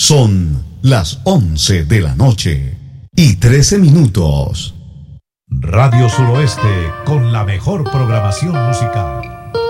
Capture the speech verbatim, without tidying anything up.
Son las once de la noche y trece minutos. Radio Suroeste con la mejor programación musical.